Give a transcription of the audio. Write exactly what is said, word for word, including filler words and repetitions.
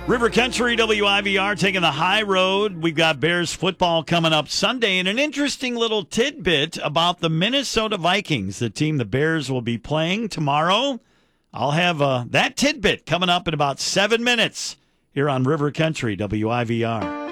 River Country, W I V R, taking the high road. We've got Bears football coming up Sunday, and an interesting little tidbit about the Minnesota Vikings, the team the Bears will be playing tomorrow. I'll have uh, that tidbit coming up in about seven minutes here on River Country, W I V R.